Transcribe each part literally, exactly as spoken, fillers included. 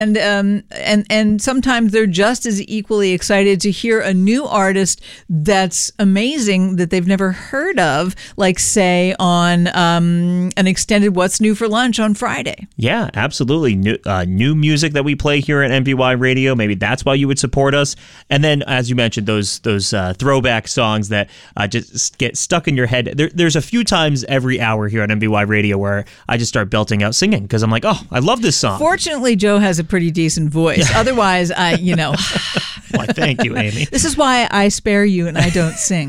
And um and and sometimes they're just as equally excited to hear a new artist that's amazing that they've never heard of, like say on um an extended What's New for Lunch on Friday. Yeah, absolutely. New, uh, new music that we play here at M V Y Radio. Maybe that's why you would support us. And then, as you mentioned, those those uh, throwback songs that uh, just get stuck in your head. There, there's a few times every hour here on M V Y Radio where I just start belting out singing because I'm like, oh, I love this song. Fortunately, Joe has a pretty decent voice. Yeah. Otherwise, I, you know. Why, thank you, Amy. This is why I spare you and I don't sing.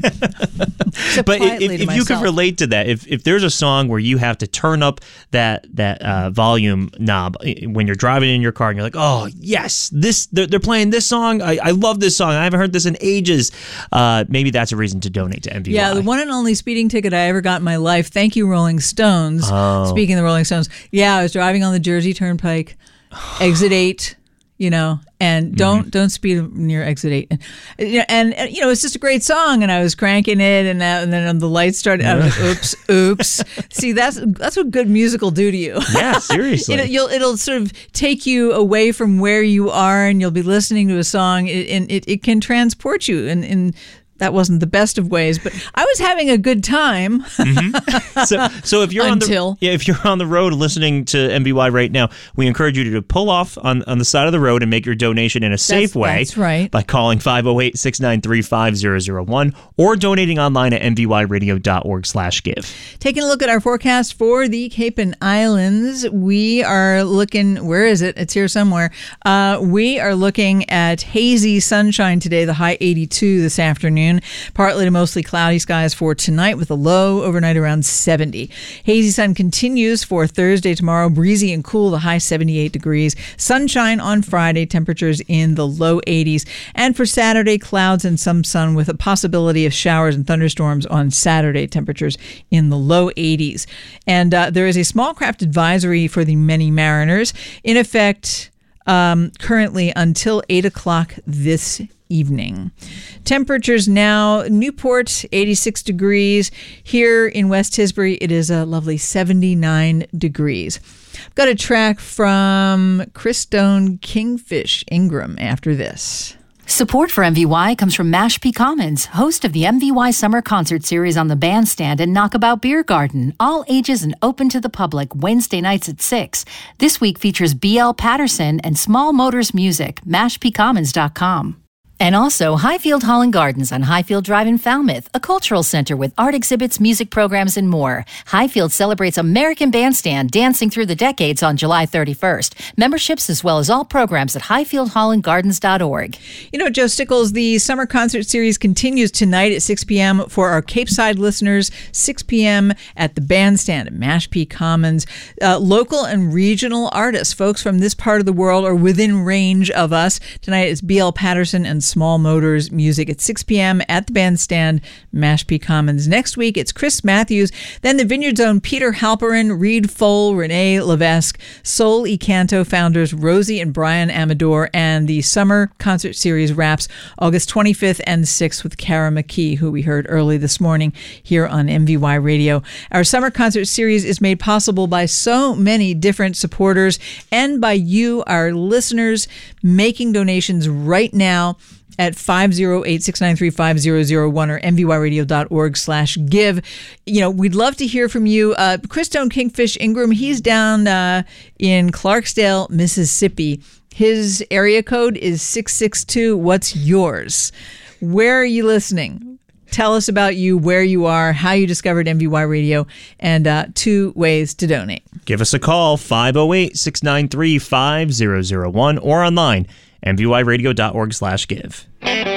But if, if you can relate to that, if if there's a song where you have to turn up that that uh, volume knob when you're driving in your car and you're like, oh yes, this they're, they're playing this song. I, I love this song. I haven't heard this in ages. Uh, maybe that's a reason to donate to M V Y. Yeah, the one and only speeding ticket I ever got in my life. Thank you, Rolling Stones. Oh. Speaking of the Rolling Stones, yeah, I was driving on the Jersey Turnpike, exit eight. You know, and don't mm-hmm. don't speed near exit eight. And, and, and you know, it's just a great song, and I was cranking it, and, that, and then the lights started. I was like, oops, oops. See, that's that's what good music will do to you. Yeah, seriously. you know, you'll it'll sort of take you away from where you are, and you'll be listening to a song, and it, it, it can transport you. And in that wasn't the best of ways, but I was having a good time. mm-hmm. So, so if you're Until. on the yeah, if you're on the road listening to M V Y right now, we encourage you to pull off on, on the side of the road and make your donation in a safe that's, way. That's right. By calling five oh eight, six nine three, five oh oh one or donating online at m v y radio dot org slash give. Taking a look at our forecast for the Cape and Islands, we are looking, where is it? It's here somewhere. Uh, we are looking at hazy sunshine today, the high eighty-two this afternoon. Partly to mostly cloudy skies for tonight with a low overnight around seventy. Hazy sun continues for Thursday, tomorrow, breezy and cool, the high seventy-eight degrees. Sunshine on Friday, temperatures in the low eighties. And for Saturday, clouds and some sun with a possibility of showers and thunderstorms on Saturday, temperatures in the low eighties. And uh, there is a small craft advisory for the many mariners in effect um, currently until eight o'clock this evening. Temperatures now, Newport, eighty-six degrees. Here in West Tisbury, it is a lovely seventy-nine degrees. I've got a track from Christone Kingfish Ingram after this. Support for M V Y comes from Mashpee Commons, host of the M V Y Summer Concert Series on the Bandstand and Knockabout Beer Garden, all ages and open to the public, Wednesday nights at six. This week features B L Patterson and Small Motors Music, mashpee commons dot com. And also Highfield Hall and Gardens on Highfield Drive in Falmouth, a cultural center with art exhibits, music programs, and more. Highfield celebrates American Bandstand dancing through the decades on July thirty-first. Memberships as well as all programs at highfield hall and gardens dot org. You know, Joe Stickles, the summer concert series continues tonight at six p.m. for our Cape Side listeners, six p.m. at the Bandstand at Mashpee Commons. Uh, local and regional artists, folks from this part of the world, are within range of us. Tonight it's B L Patterson and Small Motors Music at six p.m. at the Bandstand, Mashpee Commons. Next week, it's Chris Matthews, then the Vineyard Zone, Peter Halperin, Reed Fole, Renee Levesque, Soul y Canto founders Rosie and Brian Amador, and the summer concert series wraps August twenty-fifth and sixth with Kara McKee, who we heard early this morning here on M V Y Radio. Our summer concert series is made possible by so many different supporters and by you, our listeners, making donations right now at five oh eight, six nine three, five oh oh one or m v y radio dot org slash give. You know, we'd love to hear from you. Uh, Christone Kingfish Ingram, he's down uh, in Clarksdale, Mississippi. His area code is six six two. What's yours? Where are you listening? Tell us about you, where you are, how you discovered M V Y Radio, and uh, two ways to donate. Give us a call, five oh eight, six nine three, five oh oh one, or online, m v y radio dot org slash give.